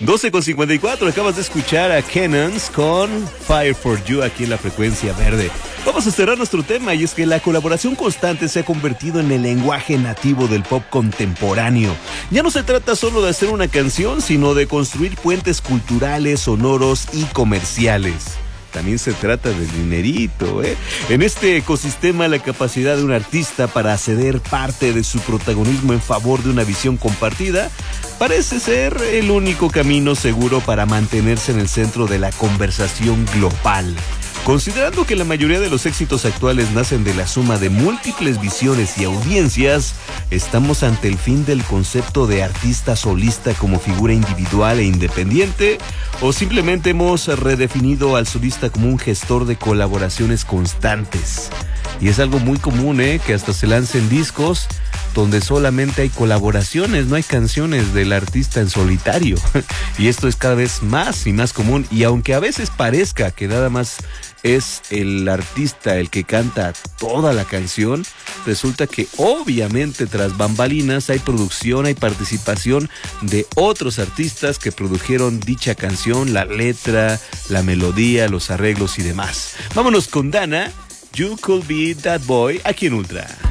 12:54, acabas de escuchar a Cannons con Fire for You aquí en la frecuencia verde. Vamos a cerrar nuestro tema, y es que la colaboración constante se ha convertido en el lenguaje nativo del pop contemporáneo. Ya no se trata solo de hacer una canción, sino de construir puentes culturales, sonoros y comerciales. También se trata de dinerito, ¿eh? En este ecosistema, la capacidad de un artista para ceder parte de su protagonismo en favor de una visión compartida parece ser el único camino seguro para mantenerse en el centro de la conversación global. Considerando que la mayoría de los éxitos actuales nacen de la suma de múltiples visiones y audiencias, ¿estamos ante el fin del concepto de artista solista como figura individual e independiente? ¿O simplemente hemos redefinido al solista como un gestor de colaboraciones constantes? Y es algo muy común, que hasta se lancen discos donde solamente hay colaboraciones, no hay canciones del artista en solitario. Y esto es cada vez más y más común. Y aunque a veces parezca que nada más es el artista el que canta toda la canción, resulta que obviamente tras bambalinas hay producción, hay participación de otros artistas que produjeron dicha canción, la letra, la melodía, los arreglos y demás. Vámonos con Dana, You Could Be That Boy, aquí en Ultra.